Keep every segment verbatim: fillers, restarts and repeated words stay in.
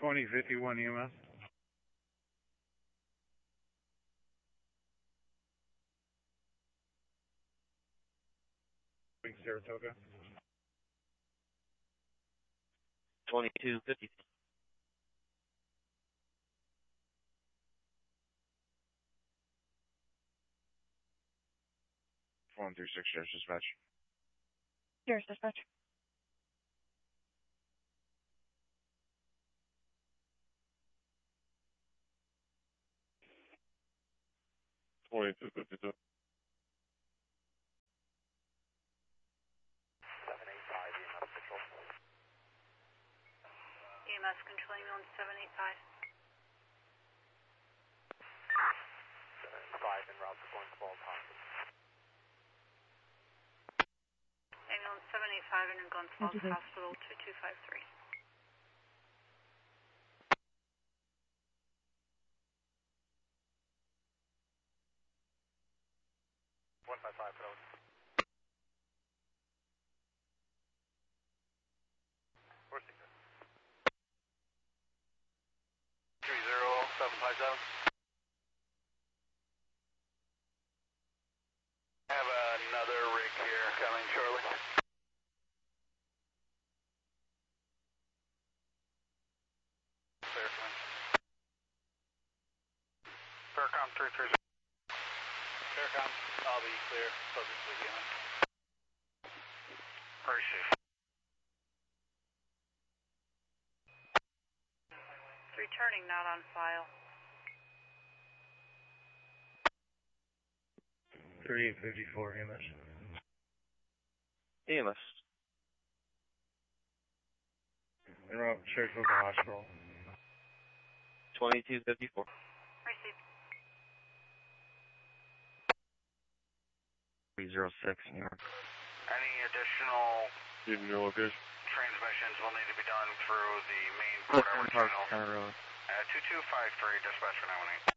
twenty fifty-one E M S. Saratoga. twenty-two fifty. one three six, Sheriff's Dispatch. Sheriff's Dispatch. twenty-two fifty-two. seven eight five E M S Patrol. E M S controlling on seven eight five. seven eight five en route to Glens Falls Hospital. Ambulance seven eight five in Glens Falls Hospital two two five three. one five five Road. Where's he? three zero seven five seven. Have another rig here coming shortly. Faircom. Faircom three three zero. Faircom, I'll be clear, subject to the unit. Very safe. Returning, not on file. thirty-eight fifty-four E M S. E M S. En route Saratoga Hospital. twenty-two fifty-four. Received. three zero six, New York. Any additional Even your location. transmissions will need to be done through the main Port Edward channel. County Road. Uh, two two five three, dispatch for nine one eight.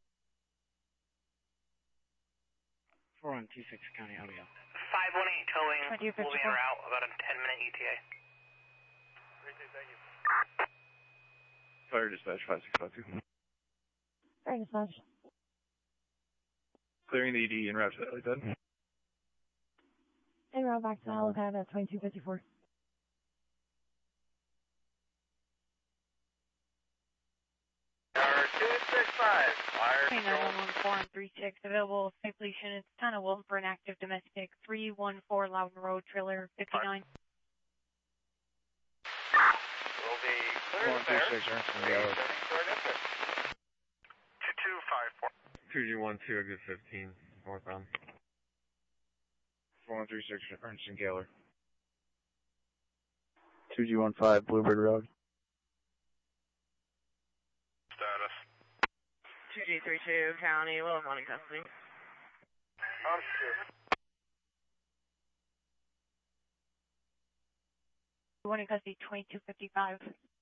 four one two six County Audio. five one eight towing will be en fifty-four. route, about a ten minute E T A. Thank you. Fire Dispatch five six five two. Fire Dispatch. Clearing the E D en route to the helipad. En route back to the helipad at twenty-two fifty-four. Tower two six five, fire nine control. one one four and three six available citation. It's Tana Wilton for an active domestic three one four Loudon Road, trailer fifty-nine. Will be clear One to three bear. six, Ernst and Gallup. two two five four. two G one two, exit fifteen, northbound. four one three six, Ernst and Gaylor. two G one five, Bluebird Road. Status. two G three two, County, Willow Morning Custody. On two. One in custody, twenty-two fifty-five.